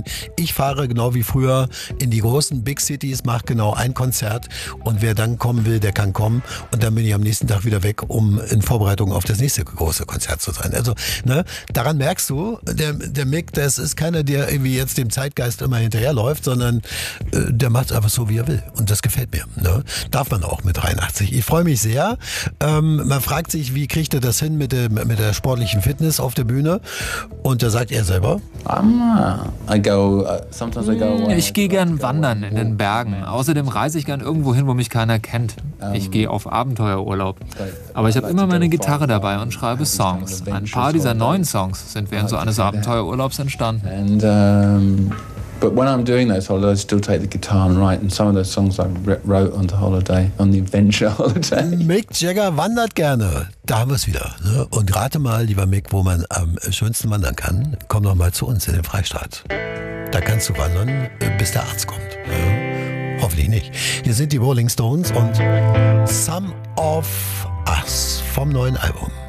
sondern ich fahre genau wie früher in die großen Big Cities, mache genau ein Konzert und wer dann kommen will, der kann kommen und dann bin ich am nächsten Tag wieder weg, um in Vorbereitung auf das nächste große Konzert zu sein. Also, ne, daran merkst du, der Mick, das ist keiner, der irgendwie jetzt dem Zeitgeist immer hinterherläuft, sondern der macht es einfach so, wie er will. Und das gefällt mir. Ne? Darf man auch mit 83. Ich freue mich sehr. Man fragt sich, wie kriegt er das hin mit der sportlichen Fitness auf der Bühne? Und da sagt er selber: Ich gehe gern wandern in den Bergen. Außerdem reise ich gern irgendwo hin, wo mich keiner kennt. Ich gehe auf Abenteuerurlaub. Aber ich habe immer meine Gitarre dabei und schreibe Songs. Ein paar dieser neuen Songs sind während so eines Abenteuerurlaubs entstanden. But when I'm doing those holidays, I still take the guitar and write. And some of those songs I wrote on the adventure holiday. Mick Jagger wandert gerne. Da haben wir es wieder. Ne? Und rate mal, lieber Mick, wo man am schönsten wandern kann. Komm doch mal zu uns in den Freistaat. Da kannst du wandern, bis der Arzt kommt. Ne? Hoffentlich nicht. Hier sind die Rolling Stones und Some of Us vom neuen Album.